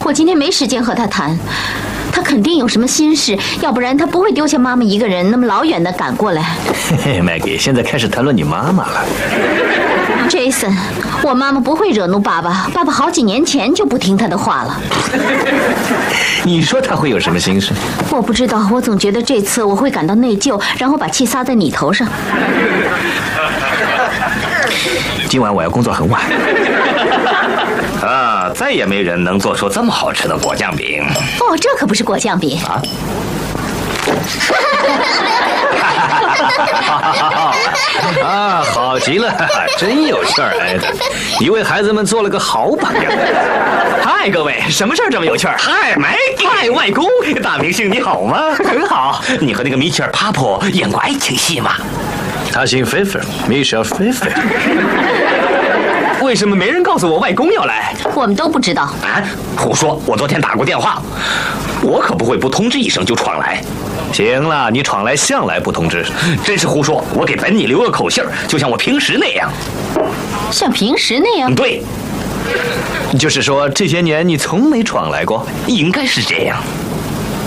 我今天没时间和他谈，他肯定有什么心事，要不然他不会丢下妈妈一个人那么老远的赶过来。 嘿嘿 ，Maggie， 现在开始谈论你妈妈了。 Jason， 我妈妈不会惹怒爸爸，爸爸好几年前就不听他的话了。 你说他会有什么心事？ 我不知道，我总觉得这次我会感到内疚，然后把气撒在你头上。 今晚我要工作很晚。 啊，再也没人能做出这么好吃的果酱饼。 哦，这可不是果酱饼啊！ 啊，好极了，真有趣儿，艾德，你为孩子们做了个好榜样。 嗨，各位，什么事儿这么有趣儿？嗨，嗨，外公，大明星你好吗？很好。你和那个米切尔·帕普演过爱情戏吗？ 他姓菲菲，米歇尔·菲菲。 为什么没人告诉我外公要来？ 我们都不知道。 啊，胡说！我昨天打过电话，我可不会不通知一声就闯来。 行了，你闯来向来不通知， 真是胡说！我给本尼留个口信，就像我平时那样。 像平时那样？ 对， 就是说这些年你从没闯来过， 应该是这样。